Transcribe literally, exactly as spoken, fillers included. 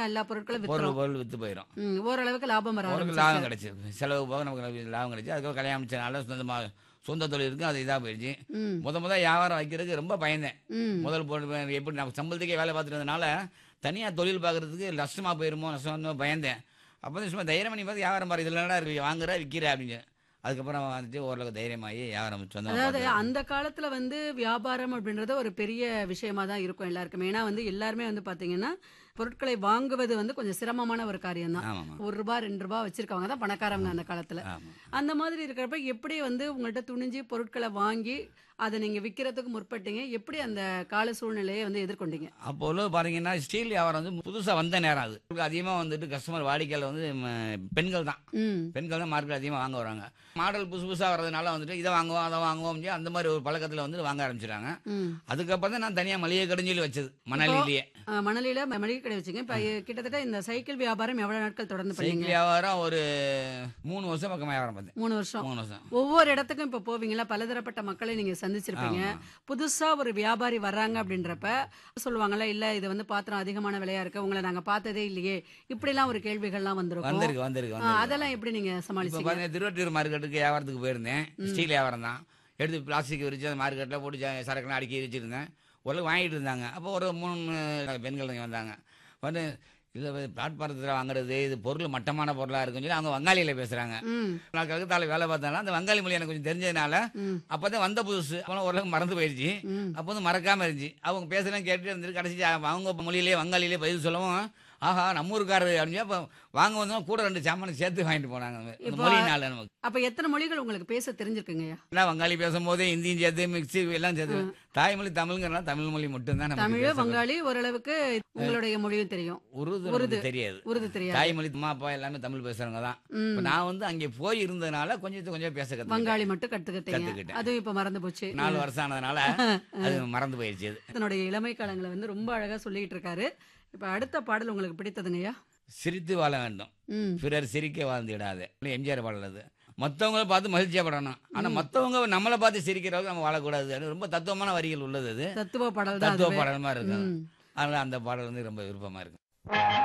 எல்லா பொருட்களும் பொருள் வித்துரும். பொருள் விற்று போயிடும். ம். ஓரளவுக்கு லாபம் வர ஒரு லாபம் ஆரம்பிச்சிருச்சு. கிடைச்சிது. செலவு போக நமக்கு லாபம் கிடைச்சி. அதுக்கப்புறம் கல்யாணம் முடிச்சனால சொந்தமாக சொந்த தொழில் இருக்குது, அது இதாக போயிடுச்சு. ம். முத முத வியாபாரம் வைக்கிறதுக்கு ரொம்ப பயந்தேன். ம். முதல் போட்டு எப்படி நம்ம சம்பளத்துக்கே வேலை பார்த்துட்டு இருந்ததுனால தனியாக தொழில் பார்க்குறதுக்கு நஷ்டமாக போயிருமோ நஷ்டம் பயந்தேன். அப்போ வந்து சும்மா தைரியம் பண்ணி பார்த்து வியாபாரம் பாரு, இதில் என்னடா இருக்கு, வாங்குற விற்கிற அப்படின்னு. அதுக்கப்புறம் வந்துட்டு ஓரளவுக்கு தைரியமாகி வியாபாரம் சொந்தமாக அதாவது பார்த்து. அந்த காலத்துல வந்து வியாபாரம் அப்படின்றது ஒரு பெரிய விஷயமா தான் இருக்கும் எல்லாருக்குமே. ஏன்னா வந்து எல்லாருமே வந்து பாத்தீங்கன்னா பொருட்களை வாங்குவது வந்து கொஞ்சம் சிரமமான ஒரு காரியம் தான். ஆமாம் ஒரு ரூபா ரெண்டு ரூபா வச்சிருக்கவங்க தான் பணக்காரவங்க அந்த காலத்துல. ஆமாம். அந்த மாதிரி இருக்கிறப்ப எப்படி வந்து உங்கள்கிட்ட துணிஞ்சு பொருட்களை வாங்கி அதை நீங்க விற்கிறதுக்கு முற்பட்டீங்க? எப்படி அந்த கால சூழ்நிலையை வந்து எதிர்கொண்டீங்க? அப்போ உள்ள பாத்தீங்கன்னா ஸ்டீல் வியாபாரம் வந்து புதுசாக வந்த நேரம் அது. அதிகமாக வந்துட்டு கஸ்டமர் வாடிக்கையில் வந்து ம- பெண்கள் தான். ம். பெண்கள் தான் மார்க்கெட் அதிகமாக வாங்க வராங்க. மாடல் புதுசு புதுசாக வர்றதுனால வந்துட்டு இதை வாங்குவோம் அதை வாங்குவோம் சொல்லி அந்த மாதிரி ஒரு பழக்கத்தில் வந்து வாங்க ஆரம்பிச்சிட்டாங்க. ம். அதுக்கப்புறம் தான் நான் தனியாக மளிகை கடைன்னு சொல்லி வச்சது மணலிலேயே. அஹ், மணலியில ம- மளிகை கடை வச்சுங்க. இப்ப கிட்டத்தட்ட இந்த சைக்கிள் வியாபாரம் எவ்வளவு நாட்கள் தொடர்ந்து பண்ணீங்க? சைக்கிள் வியாபாரம் ஒரு மூணு வருஷம் பக்கம் வியாபாரம் பார்த்தேன். மூணு வருஷம். மூணு வருஷம். ஒவ்வொரு இடத்துக்கும் இப்ப போவீங்களா? பலதரப்பட்ட மக்களை நீங்க சந்திச்சிருப்பீங்க. ஆமா. புதுசா ஒரு வியாபாரி வர்றாங்க அப்படின்றப்ப சொல்லுவாங்கல்ல, இல்ல இது வந்து பாத்திரம் அதிகமான விலையா இருக்கு, உங்களை நாங்க பார்த்ததே இல்லையே, இப்படி எல்லாம் ஒரு கேள்விகள்லாம் வந்திருக்கும். வந்திருக்கு வந்திருக்கு ஆ, வந்திருக்கு. அதெல்லாம் எப்படி நீங்க இப்போ சமாளிச்சீங்க? பார்த்தீங்கன்னா திருவட்டூர் மார்க்கெட்டுக்கு வியாபாரத்துக்கு போயிருந்தேன். ஸ்டீல் வியாபாரம் தான். எடுத்து பிளாஸ்டிக் விரிச்சு அந்த மார்க்கெட்டில் போட்டு ஜ- சரக்குலாம் அடுக்கி வச்சுருந்தேன். ஓரளவுக்கு வாங்கிட்டு இருந்தாங்க. அப்போ ஒரு மூணு பெண்கள் இங்கே வந்தாங்க. வந்து இதில் பிளாட்பாரத்தில் வாங்குறது இது பொருள் மட்டமான பொருளாக இருக்குன்னு சொல்லி அவங்க வங்காளியில் பேசுகிறாங்க. ம். நான் கல்கத்தாவில் வேலை பார்த்தாலும் அந்த வங்காளி மொழி எனக்கு கொஞ்சம் தெரிஞ்சதுனால ம். அப்போ தான் வந்த புதுசு அப்போ ஓரளவுக்கு மறந்து போயிடுச்சு. ம். அப்போ வந்து மறக்காமல் இருந்துச்சு. அவங்க பேசுகிறேன் கேட்டுட்டு இருந்துட்டு கடைசி அவங்க மொழியிலே வங்காளியிலே பதில் சொல்லவும் ஆஹா நம்ம ஊருக்காரரு அப்படின்னு அப்போ வாங்க வந்தோம் கூட ரெண்டு சாமானை சேர்த்து வாங்கிட்டு போனாங்க. அந்த இப்போ மொழியினால நமக்கு அப்ப எத்தனை மொழிகள் உங்களுக்கு பேச தெரிஞ்சிருக்குங்கய்யா? எல்லாம் வங்காளி பேசும்போது ஹிந்தியும் சேர்த்து மிக்ஸி எல்லாம் சேர்த்து தாய்மொழி தமிழ்ங்கிறனால தமிழ் மொழி மட்டும்தான் நமக்கு தமிழ், பேச- வங்காளி, ஓரளவுக்கு உங்களுடைய மொழியும் தெரியும். உருது உருது. நமக்கு தெரியாது. உருது தெரியாது. தாய்மொழி அம்மா அப்பா எல்லாமே தமிழ் பேசுறவங்க தான். ம். இப்ப நான் வந்து அங்கே போய் இருந்ததுனால கொஞ்சம் கொஞ்சம் பேச கற்றுக்கிட்டேன். வங்காளி மட்டும் கத்துக்கிட்டீங்க. கத்துக்கிட்டேன். அதுவும் இப்ப மறந்து போச்சு. நாலு வருஷம் ஆனதுனால அது மறந்து போயிடுச்சு. அது தன்னுடைய இளமை காலங்களை வந்து ரொம்ப அழகா சொல்லிட்டு இருக்காரு. இப்ப அடுத்த பாடல் உங்களுக்கு பிடித்ததுங்கய்யா? சிரித்து வாழ வேண்டும், ம். பிறர் சிரிக்க வாழ்ந்துடாது. எம்ஜிஆர் பாடல். மற்றவங்களை பார்த்து மகிழ்ச்சியா படணும், ஆனா மற்றவங்க நம்மளை பார்த்து சிரிக்கிறவங்க நம்ம வாழக்கூடாது. அது ரொம்ப தத்துவமான வரிகள் உள்ளது. அது தத்துவ பாடல் தான் தத்துவ அதுவே. பாடல் மாதிரி இருக்கு. ம். அதனால அந்த பாடல் வந்து ரொம்ப விருப்பமா இருக்கு.